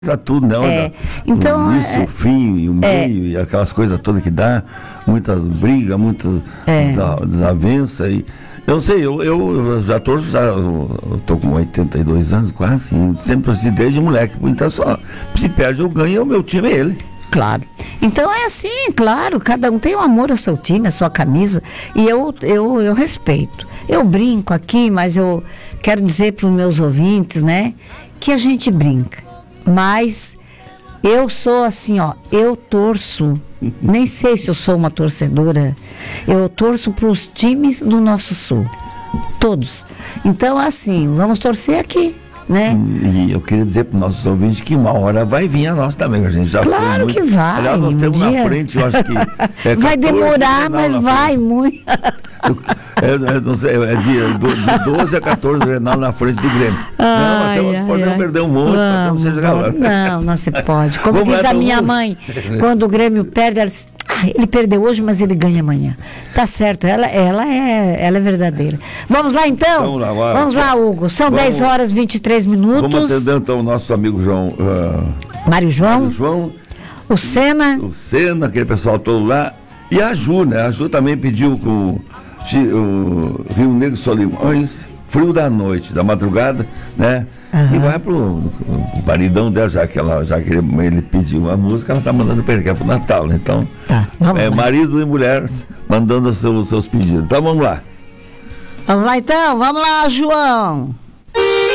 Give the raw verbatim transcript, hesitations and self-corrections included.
tudo, né? É, então, o início, é, o fim, e o é, meio, e aquelas coisas todas que dá, muitas brigas, muitas É. desa- desavenças. E, eu sei, eu, eu já tô, já, eu tô com oitenta e dois anos quase, e sempre torci desde moleque. Então, só, se perde ou ganha, o meu time é ele. claro. Então é assim, claro, cada um tem um amor ao seu time, à sua camisa, e eu, eu, eu respeito. Eu brinco aqui, mas eu quero dizer para os meus ouvintes, né, que a gente brinca, mas eu sou assim, ó, eu torço, nem sei se eu sou uma torcedora, eu torço para os times do nosso sul, todos. Então, assim, vamos torcer aqui, né? E eu queria dizer para os nossos ouvintes que uma hora vai vir a nossa também, a gente já foi Claro muito. que vai. Aliás, nós um temos dia... na frente, eu acho que é vai demorar, mas vai muito. É, é, não sei, é de, de doze a quatorze Renal na frente do Grêmio. Ai, não, até ai, podemos ai. perder um monte, Vamos, podemos ser vamos. Não, não se pode. Como Vamos diz lá, a minha vamos. mãe, quando o Grêmio perde, ela diz, ah, ele perdeu hoje, mas ele ganha amanhã. Tá certo, ela, ela, é, ela é verdadeira. Vamos lá então? Vamos lá, vai. Vamos lá, Hugo. São Vamos. dez horas e vinte e três minutos. Vamos atender então o nosso amigo João. Uh, Mário João, Mário João, o Senna. o Senna, aquele pessoal todo lá. E a Ju, né? A Ju também pediu com o Rio Negro Solimões, Frio da Noite, da madrugada, né? Uhum. E vai pro o maridão dela, já que, ela, já que ele, ele pediu uma música, ela tá mandando pra ele, que é pro Natal, né? Então, Tá, vamos é lá. marido e mulher mandando os seus, os seus pedidos. Então vamos lá. Vamos lá então, vamos lá, João.